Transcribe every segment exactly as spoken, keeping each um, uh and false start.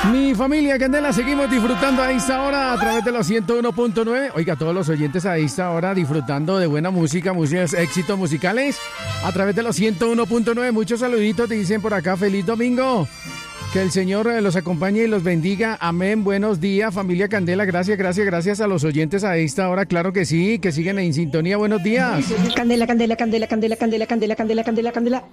Mi familia Candela, seguimos disfrutando a esta hora a través de los ciento uno punto nueve. Oiga, todos los oyentes a esta hora disfrutando de buena música, músicas, éxitos musicales a través de los ciento uno punto nueve. Muchos saluditos te dicen por acá, feliz domingo. Que el Señor los acompañe y los bendiga. Amén. Buenos días, familia Candela. Gracias, gracias, gracias a los oyentes a esta hora. Claro que sí, que siguen en sintonía. Buenos días. Candela, Candela, Candela, Candela, Candela, Candela, Candela, Candela, Candela.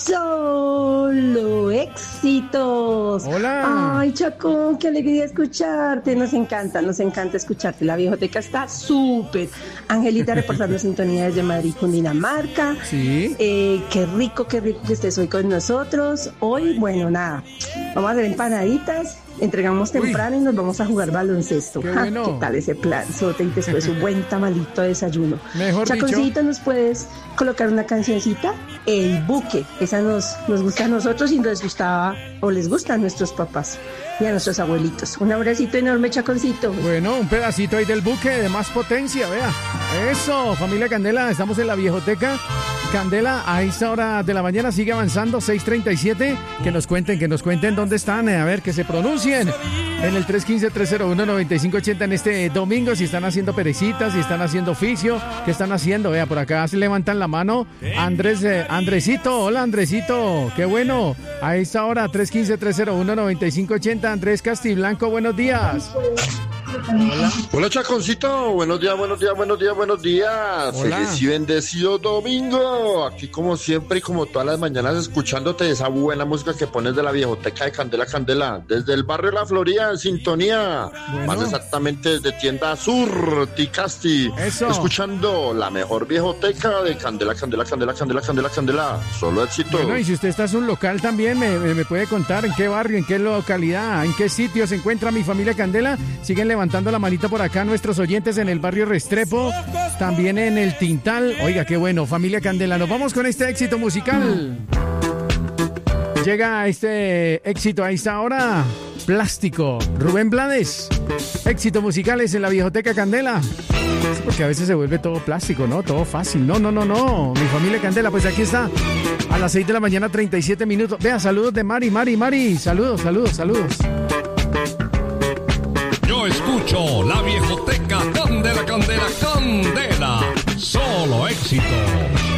Solo éxitos. Hola. Ay, Chaco, qué alegría escucharte. Nos encanta, nos encanta escucharte. La Viejoteca está súper. Angelita reportando sintonía desde Madrid, Cundinamarca. Sí. Eh, qué rico, qué rico que estés hoy con nosotros. Hoy, bueno, nada. Vamos a hacer empanaditas, entregamos temprano Uy. y nos vamos a jugar baloncesto. Qué bueno. ¿Qué tal ese plan, Sote? Y después un buen tamalito de desayuno. Mejor Chaconcito, dicho. ¿nos puedes colocar una cancioncita? El Buque. Esa nos, nos gusta a nosotros y nos gustaba, o les gusta a nuestros papás y a nuestros abuelitos. Un abracito enorme, Chaconcito. Bueno, un pedacito ahí del buque de más potencia, vea. Eso, familia Candela, estamos en la Viejoteca. Candela, a esta hora de la mañana sigue avanzando, seis treinta y siete. Que nos cuenten, que nos cuenten dónde están, a ver, que se pronuncien. En el tres uno cinco, tres cero uno, nueve cinco ocho cero en este domingo, si están haciendo perecitas, si están haciendo oficio, ¿qué están haciendo? Vea, por acá se levantan la mano. Andrés, eh, Andresito, hola Andresito, qué bueno. A esta hora, tres uno cinco, tres cero uno, nueve cinco ocho cero, Andrés Castiblanco, buenos días. Hola. Hola Chaconcito, buenos días, buenos días, buenos días, buenos días. Hola. Feliz y bendecido domingo. Aquí como siempre y como todas las mañanas escuchándote esa buena música que pones de la Viejoteca de Candela Candela. Desde el barrio La Florida, en sintonía. Bueno. Más exactamente desde Tienda Sur, Ticasti. Eso. Escuchando la mejor Viejoteca de Candela, Candela, Candela, Candela, Candela, Candela. Solo éxito. Bueno, y si usted está en un local también, me, me puede contar en qué barrio, en qué localidad, en qué sitio se encuentra mi familia Candela. Siguen levantando la manita por acá nuestros oyentes en el barrio Restrepo, también en el Tintal. Oiga, qué bueno, familia Candela. Nos vamos con este éxito musical. Llega este éxito a esta hora. Plástico, Rubén Blades. Éxitos musicales en la Viejoteca Candela. Es porque a veces se vuelve todo plástico, ¿no? Todo fácil. No, no, no, no. Mi familia Candela, pues aquí está. A las seis de la mañana, treinta y siete minutos. Vea, saludos de Mari, Mari, Mari. Saludos, saludos, saludos. Yo escucho la Viejoteca Candela, Candela, Candela. Solo éxito.